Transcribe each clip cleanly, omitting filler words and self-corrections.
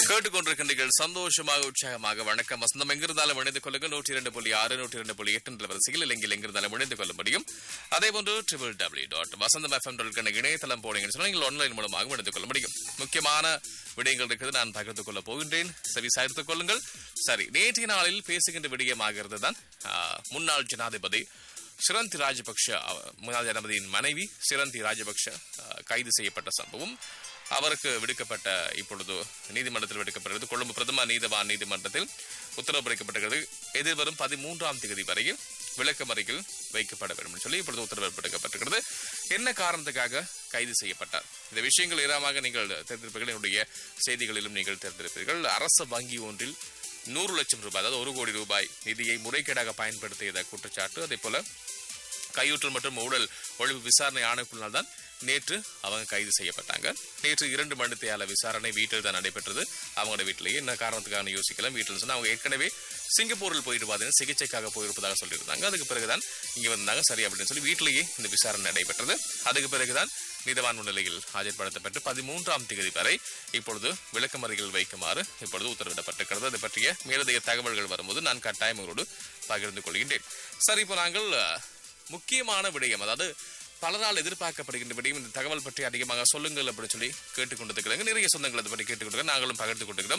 கேட்டுக்கொண்டிருக்கின்றீர்கள் சந்தோஷமாக உற்சாகமாக வணக்கம் வசந்தம் எங்கிருந்தாலும் இணைந்து கொள்ளுங்கள் 102.6 102.8 வரிசையில் இலங்கையில் எங்கிருந்தாலும் இணைந்து கொள்ள முடியும். அதேபோன்று www.vasantham.fm இணையதளம் போனீங்கன்னு சொன்னால் நீங்கள் ஆன்லைன் மூலமாக இணைந்து கொள்ள முடியும். முக்கியமான விடயங்கள் இருக்கிறது, நான் பகிர்ந்து கொள்ள போகின்றேன். செவி சாய்த்துக் கொள்ளுங்கள். சரி, நேற்றைய நாளில் பேசுகின்ற விடயமாக தான் முன்னாள் ஜனாதிபதி சிரந்தி ராஜபக்ஷ, முன்னாள் ஜனாதிபதியின் மனைவி சிரந்தி ராஜபக்ஷ கைது செய்யப்பட்ட சம்பவம். அவருக்கு விடுக்கப்பட்ட இப்பொழுது நீதிமன்றத்தில் விடுக்கப்படுகிறது. கொழும்பு பிரதம நீதவான் நீதிமன்றத்தில் உத்தரவு பிறப்பிக்கப்பட்டிருக்கிறது. எதிர்வரும் 13ஆம் தேதி வரையில் விளக்கமறியில் வைக்கப்பட வேண்டும் சொல்லி இப்பொழுது உத்தரவு பிறப்பிக்கப்பட்டிருக்கிறது. என்ன காரணத்துக்காக கைது செய்யப்பட்டார்? இந்த விஷயங்கள் ஏராளமாக நீங்கள் தெரிந்திருப்பீர்கள். என்னுடைய செய்திகளிலும் நீங்கள் தெரிந்திருப்பீர்கள். அரசு வங்கி ஒன்றில் 100 லட்சம் ரூபாய், அதாவது 1 கோடி ரூபாய் நிதியை முறைகேடாக பயன்படுத்தியத குற்றச்சாட்டு. அதே போல கையூற்றல் மற்றும் ஊழல் ஒழிப்பு விசாரணை ஆணைக்குள்ளால் தான் நேற்று அவங்க கைது செய்யப்பட்டாங்க. நேற்று 2 மணி நேர விசாரணை வீட்டில் தான் நடைபெற்றது. அவங்களோட வீட்டிலேயே என்ன காரணத்துக்கான யோசிக்கலாம். வீட்டில் சொன்னா அவங்க ஏற்கனவே சிங்கப்பூரில் போயிட்டு பார்த்தீங்கன்னா சிகிச்சைக்காக போயிருப்பதாக சொல்லியிருந்தாங்க. அதுக்கு பிறகுதான் இங்கே வந்தாங்க. சரி அப்படின்னு சொல்லி வீட்டிலேயே இந்த விசாரணை நடைபெற்றது. அதுக்கு பிறகுதான் நீதவான் முன்னிலையில் ஆஜர்படுத்தப்பட்டு 13ஆம் தேதி வரை இப்பொழுது விளக்கமறியல் வைக்குமாறு இப்பொழுது உத்தரவிடப்பட்டிருக்கிறது. அது பற்றிய மேலதிக தகவல்கள் வரும்போது நான் கட்டாயம் உங்களோடு பகிர்ந்து கொள்கின்றேன். சரி, இப்போ நாங்கள் முக்கியமான விடயம், அதாவது பலரால் எதிர்பார்க்கப்படுகின்ற விடயம், இந்த தகவல் பற்றி அதிகமாக சொல்லுங்கள் அப்படின்னு சொல்லி கேட்டுக்கொண்டிருக்கிறாங்க. நிறைய சொந்தங்கள் அதை பற்றி கேட்டுக்கொண்டிருக்க, நாங்களும் பகிர்ந்து கொண்டிருக்கிறோம்.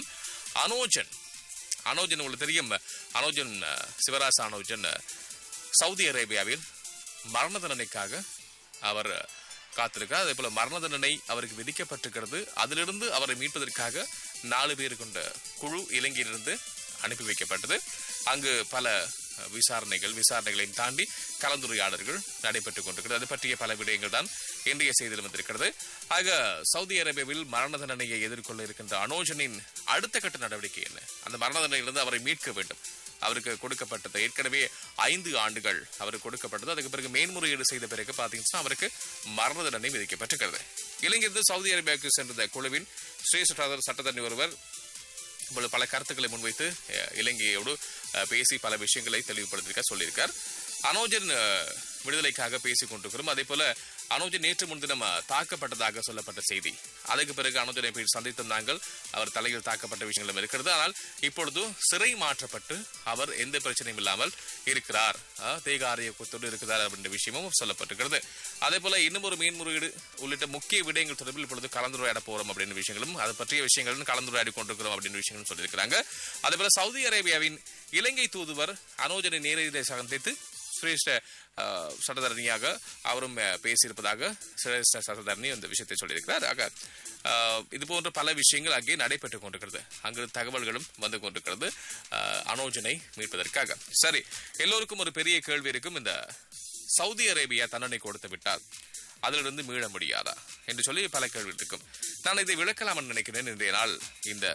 அனோஜன் உங்களுக்கு தெரியும். அனோஜன், சிவராஜ் அனோஜன் சவுதி அரேபியாவில் மரண தண்டனைக்காக அவர் காத்திருக்கார். அதே போல மரண தண்டனை அவருக்கு விதிக்கப்பட்டிருக்கிறது. அதிலிருந்து அவரை மீட்பதற்காக 4 பேர் கொண்ட குழு இலங்கையிலிருந்து அனுப்பி வைக்கப்பட்டது. அங்கு பல விசாரணைகளையும் தாண்டி கலந்துரையாடல்கள் நடைபெற்றுக் கொண்டிருக்கிறது. அது பற்றிய பல விடயங்கள் தான் இன்றைய செய்தியில் வந்திருக்கிறது. ஆக சவுதி அரேபியாவில் மரண தண்டனையை எதிர்கொள்ள இருக்கின்ற அனோஜனின் அடுத்த கட்ட நடவடிக்கை என்ன? அந்த மரண தண்டனையிலிருந்து அவரை மீட்க வேண்டும். அவருக்கு கொடுக்கப்பட்டது ஏற்கனவே 5 ஆண்டுகள் அவருக்கு கொடுக்கப்பட்டது. அதுக்கு பிறகு மேன்முறையீடு செய்த பிறகு பார்த்தீங்கன்னா அவருக்கு மரண தண்டனை விதிக்கப்பட்டிருக்கிறது. இலங்கையிலிருந்து சவுதி அரேபியாவுக்கு சென்ற குழுவின் சிரேஷ்ட சட்டத்தரணி ஒருவர் பல கருத்துக்களை முன்வைத்து இலங்கையோடு பேசி பல விஷயங்களை தெளிவுபடுத்திருக்க சொல்லியிருக்கார். அனோஜன் விடுதலைக்காக பேசிக் கொண்டிருக்கிறோம். அதே போல அனோஜன் நேற்று முன்தினம் தாக்கப்பட்டதாக சொல்லப்பட்ட செய்தி. அதுக்கு பிறகு அனோஜனை போய் சந்தித்திருந்தாங்கள். அவர் தலையில் தாக்கப்பட்ட விஷயங்களும் இருக்கிறது. ஆனால் இப்பொழுது சிறை மாற்றப்பட்டு அவர் எந்த பிரச்சனையும் இல்லாமல் இருக்கிறார், தேக ஆரோக்கியத்தோடு இருக்கிறார் அப்படின்ற விஷயமும் சொல்லப்பட்டிருக்கிறது. அதே போல இன்னும் ஒரு மேன்முறையீடு உள்ளிட்ட முக்கிய விடயங்கள் தொடர்பில் இப்பொழுது கலந்துரையாட போறோம் அப்படின்னு விஷயங்களும், அது பற்றிய விஷயங்களும் கலந்துரையாடி கொண்டிருக்கிறோம் அப்படின்னு விஷயங்களும் சொல்லியிருக்கிறாங்க. அதே போல சவுதி அரேபியாவின் இலங்கை தூதுவர் அனோஜனை நேரடியாக சந்தித்து சிரேஷ்ட சட்டத்தரணியாக அவரும் பேசியிருப்பதாக சிரேஷ்ட சட்டத்தரணி இந்த விஷயத்தை சொல்லியிருக்கிறார். ஆக இது போன்ற பல விஷயங்கள் அங்கே நடைபெற்றுக் கொண்டிருக்கிறது. அங்கு தகவல்களும் வந்து கொண்டிருக்கிறது அனோஜனை மீட்பதற்காக. சரி, எல்லோருக்கும் ஒரு பெரிய கேள்வி இருக்கும். இந்த சவுதி அரேபியா தண்டனை கொடுத்து விட்டால் அதிலிருந்து மீள முடியாதா என்று சொல்லி பல கேள்வி இருக்கும். நான் இதை விளக்கலாம் என்று நினைக்கிறேன் இன்றைய நாள் இந்த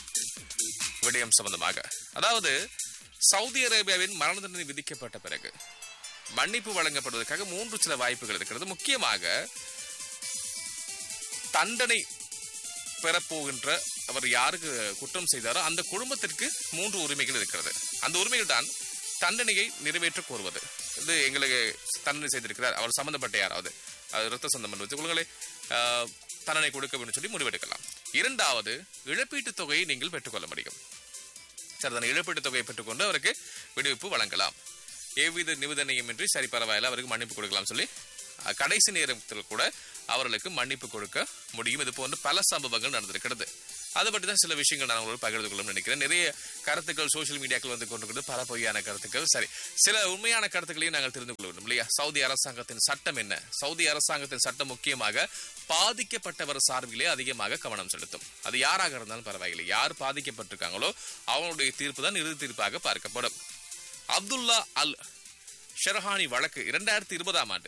விடயம் சம்பந்தமாக. அதாவது சவுதி அரேபியாவின் மரண தண்டனை விதிக்கப்பட்ட பிறகு மன்னிப்பு வழங்கப்படுவதற்காக 3 சில வாய்ப்புகள் இருக்கிறது. முக்கியமாக தண்டனை பெறப்போகின்ற அவர் யாருக்கு குற்றம் செய்தாரோ அந்த குடும்பத்திற்கு 3 உரிமைகள் இருக்கிறது. அந்த உரிமைகள் தான் தண்டனையை நிறைவேற்ற கோருவது. இது எங்களுக்கு தண்டனை செய்திருக்கிறார், அவர் சம்பந்தப்பட்ட யாராவது இரத்த சொந்தம் வச்சு கொள்ளுங்களே தண்டனை கொடுக்க வேண்டும் சொல்லி முடிவெடுக்கலாம். 2வது, இழப்பீட்டுத் தொகையை நீங்கள் பெற்றுக்கொள்ள முடியும். சரிதான, இழப்பீட்டுத் தொகையை பெற்றுக்கொண்டு அவருக்கு விடுவிப்பு வழங்கலாம். எவ்வித நிபந்தனையுமின்றி சரி பரவாயில்ல அவருக்கு மன்னிப்பு கொடுக்கலாம் சொல்லி கடைசி நேரத்தில் கூட அவர்களுக்கு மன்னிப்பு கொடுக்க முடியும். இது போன்ற பல சம்பவங்கள் நடந்திருக்கிறது. அதை பற்றி தான் சில விஷயங்கள் நான் உங்களுக்கு பகிர்ந்து கொள்ள நினைக்கிறேன். நிறைய கருத்துக்கள் சோசியல் மீடியாக்கள் வந்து கொண்டிருக்கிறது, பல பொய்யான கருத்துக்கள். சரி, சில உண்மையான கருத்துக்களையும் நாங்கள் தெரிந்து கொள்ள வேண்டும் இல்லையா? சவுதி அரசாங்கத்தின் சட்டம் என்ன? சவுதி அரசாங்கத்தின் சட்டம் முக்கியமாக பாதிக்கப்பட்டவர் சார்பிலே அதிகமாக கவனம் செலுத்தும். அது யாராக இருந்தாலும் பரவாயில்லை, யார் பாதிக்கப்பட்டிருக்காங்களோ அவங்களுடைய தீர்ப்பு தான் இறுதி தீர்ப்பாக பார்க்கப்படும். அப்துல்லா அல் ஷெரஹானி வழக்கு 2020ஆம் ஆண்டு